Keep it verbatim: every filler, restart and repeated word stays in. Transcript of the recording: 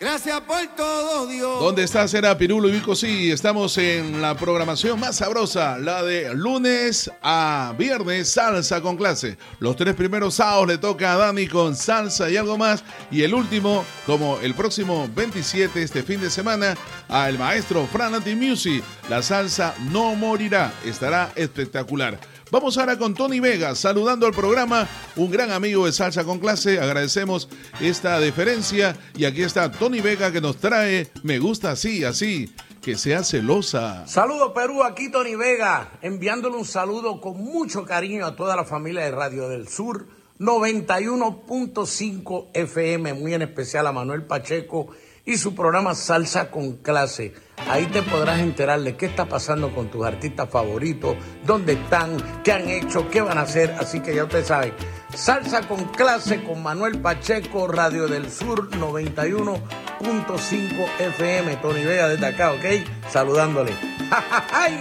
Gracias por todo, Dios. ¿Dónde está Cera Pirulo y Vico? Sí, estamos en la programación más sabrosa, la de lunes a viernes, salsa con clase. Los tres primeros sábados le toca a Dani con salsa y algo más. Y el último, como el próximo veintisiete, este fin de semana, a el maestro Fran Anti Music. La salsa no morirá, estará espectacular. Vamos ahora con Tony Vega, saludando al programa, un gran amigo de Salsa con Clase. Agradecemos esta deferencia y aquí está Tony Vega que nos trae Me Gusta Así, Así, que sea celosa. Saludos Perú, aquí Tony Vega, enviándole un saludo con mucho cariño a toda la familia de Radio del Sur, noventa y uno punto cinco F M, muy en especial a Manuel Pacheco y su programa Salsa con Clase. Ahí te podrás enterar de qué está pasando con tus artistas favoritos, dónde están, qué han hecho, qué van a hacer. Así que ya usted sabe, Salsa con Clase con Manuel Pacheco, Radio del Sur, noventa y uno punto cinco F M. Tony Vega desde acá, ¿ok? Saludándole. ¡Ja, ja, ja!